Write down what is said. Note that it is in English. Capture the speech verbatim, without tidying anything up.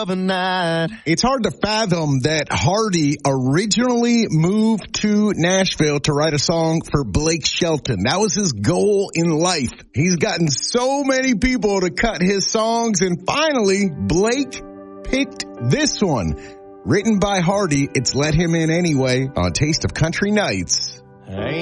of a night. It's hard to fathom that Hardy originally moved to Nashville to write a song for Blake Shelton. That was his goal in life. He's gotten so many people to cut his songs, and finally, Blake picked this one. Written by Hardy, it's Let Him In Anyway on Taste of Country Nights. Hey.